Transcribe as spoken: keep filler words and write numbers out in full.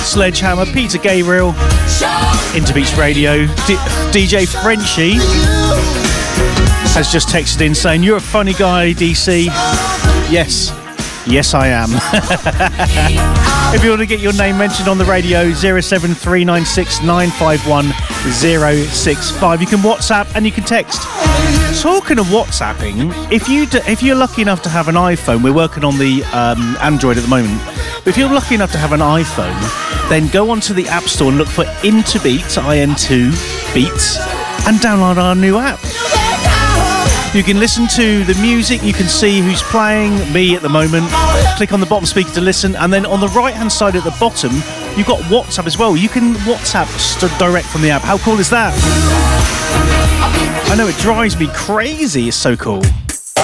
Sledgehammer, Peter Gabriel, Interbeats Radio. D- DJ Frenchie has just texted in saying, "You're a funny guy, D C." Yes, yes I am. If you want to get your name mentioned on the radio, zero seven three nine six nine five one zero six five. You can WhatsApp and you can text. Talking of WhatsApping, if you d- if you're lucky enough to have an iPhone, we're working on the um, Android at the moment. But if you're lucky enough to have an iPhone, then go onto the App Store and look for Interbeats, I N two Beats, and download our new app. You can listen to the music, you can see who's playing, me at the moment. Click on the bottom speaker to listen, and then on the right hand side at the bottom, you've got WhatsApp as well. You can WhatsApp st- direct from the app. How cool is that? I know, it drives me crazy. It's so cool.